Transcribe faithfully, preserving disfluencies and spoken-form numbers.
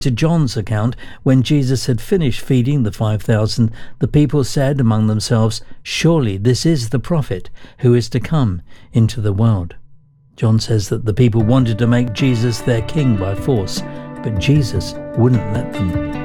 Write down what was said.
To John's account, when Jesus had finished feeding the five thousand, the people said among themselves, "Surely this is the prophet who is to come into the world." John says that the people wanted to make Jesus their king by force, but Jesus wouldn't let them.